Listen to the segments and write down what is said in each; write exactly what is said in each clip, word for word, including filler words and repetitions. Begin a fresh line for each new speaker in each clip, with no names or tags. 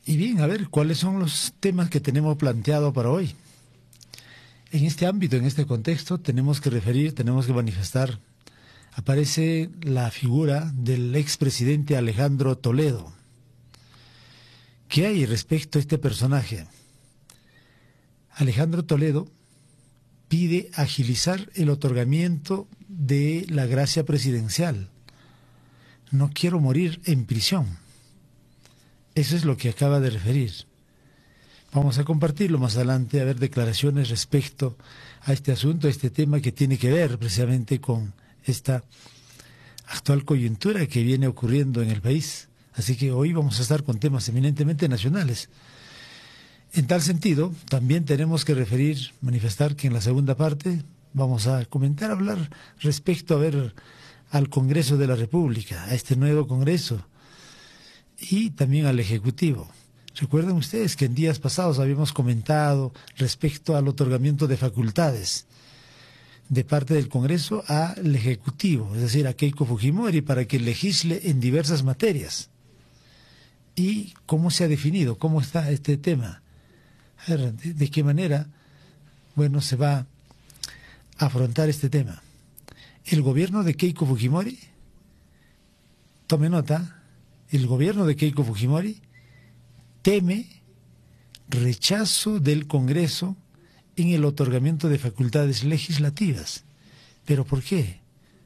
Y bien, a ver, ¿cuáles son los temas que tenemos planteado para hoy? En este ámbito, en este contexto, tenemos que referir, tenemos que manifestar, aparece la figura del expresidente Alejandro Toledo. ¿Qué hay respecto a este personaje? Alejandro Toledo pide agilizar el otorgamiento de la gracia presidencial. No quiero morir en prisión. Eso es lo que acaba de referir. Vamos a compartirlo más adelante, a ver declaraciones respecto a este asunto, a este tema que tiene que ver precisamente con esta actual coyuntura que viene ocurriendo en el país. Así que hoy vamos a estar con temas eminentemente nacionales. En tal sentido, también tenemos que referir, manifestar que en la segunda parte vamos a comentar, hablar respecto a ver al Congreso de la República, a este nuevo Congreso, y también al Ejecutivo. Recuerden ustedes que en días pasados habíamos comentado respecto al otorgamiento de facultades de parte del Congreso al Ejecutivo, es decir, a Keiko Fujimori, para que legisle en diversas materias. ¿Y cómo se ha definido? ¿Cómo está este tema? A ver, ¿de, de qué manera, bueno, se va a afrontar este tema? El gobierno de Keiko Fujimori, tome nota, el gobierno de Keiko Fujimori teme rechazo del Congreso en el otorgamiento de facultades legislativas. ¿Pero por qué?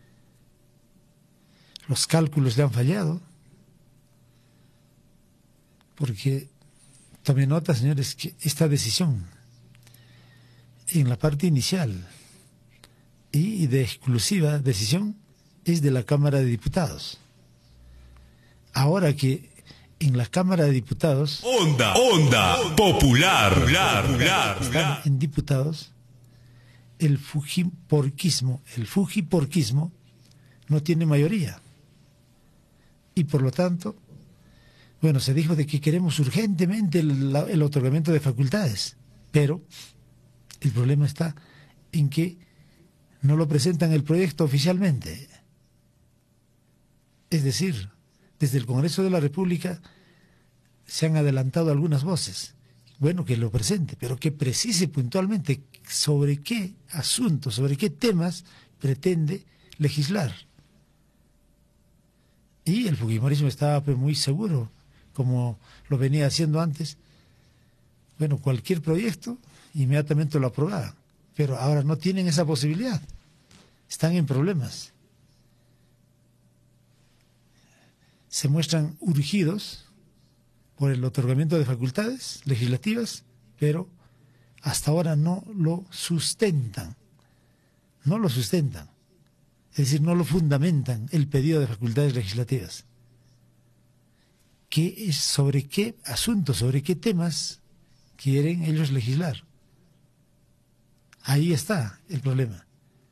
¿Los cálculos le han fallado? Porque, tome nota, señores, que esta decisión en la parte inicial y de exclusiva decisión es de la Cámara de Diputados. Ahora que en la Cámara de Diputados...
Onda, onda, popular, popular, popular.
Están en diputados, el fujiporquismo, el fujiporquismo no tiene mayoría. Y por lo tanto, bueno, se dijo de que queremos urgentemente el, el otorgamiento de facultades, pero el problema está en que no lo presentan el proyecto oficialmente. Es decir, desde el Congreso de la República se han adelantado algunas voces. Bueno, que lo presente, pero que precise puntualmente sobre qué asuntos, sobre qué temas pretende legislar. Y el fujimorismo estaba pues, muy seguro, como lo venía haciendo antes. Bueno, cualquier proyecto, inmediatamente lo aprobaban. Pero ahora no tienen esa posibilidad. Están en problemas. Se muestran urgidos por el otorgamiento de facultades legislativas, pero hasta ahora no lo sustentan. No lo sustentan. Es decir, no lo fundamentan el pedido de facultades legislativas. ¿Qué es, sobre qué asuntos, sobre qué temas quieren ellos legislar? Ahí está el problema.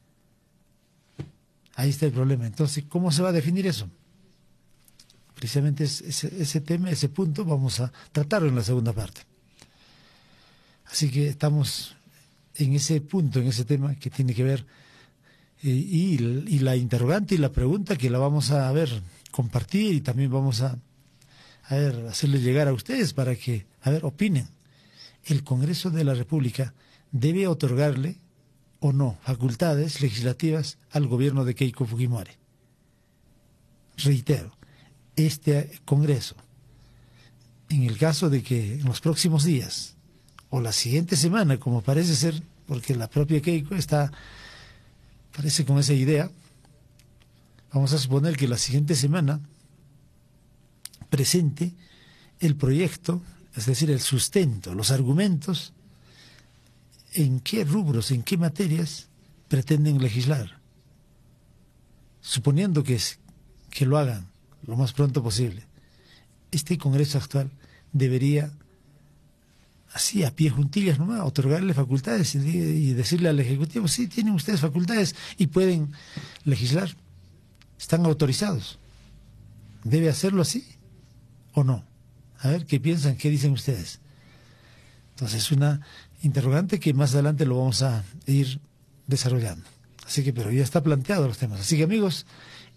Ahí está el problema. Entonces, ¿cómo se va a definir eso? Precisamente ese, ese tema, ese punto, vamos a tratarlo en la segunda parte. Así que estamos en ese punto, en ese tema que tiene que ver, eh, y, y la interrogante y la pregunta que la vamos a ver, compartir y también vamos a, a ver, hacerle llegar a ustedes para que, a ver, opinen. ¿El Congreso de la República debe otorgarle o no facultades legislativas al gobierno de Keiko Fujimori? Reitero, este Congreso, en el caso de que en los próximos días o la siguiente semana, como parece ser, porque la propia Keiko está, parece con esa idea, vamos a suponer que la siguiente semana presente el proyecto, es decir, el sustento, los argumentos, en qué rubros, en qué materias pretenden legislar, suponiendo que, es, que lo hagan lo más pronto posible. Este Congreso actual debería, así a pie juntillas nomás, otorgarle facultades y, y decirle al Ejecutivo, sí, tienen ustedes facultades y pueden legislar, están autorizados. ¿Debe hacerlo así o no? A ver, ¿qué piensan? ¿Qué dicen ustedes? Entonces es una interrogante que más adelante lo vamos a ir desarrollando. Así que, pero ya está planteado los temas. Así que, amigos,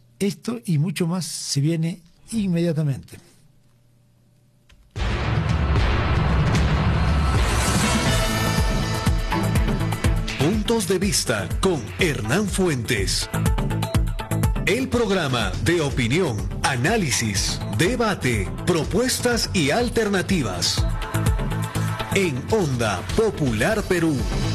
esto y mucho más se viene inmediatamente.
Puntos de Vista con Hernán Fuentes. El programa de opinión, análisis, debate, propuestas y alternativas. En Onda Popular Perú.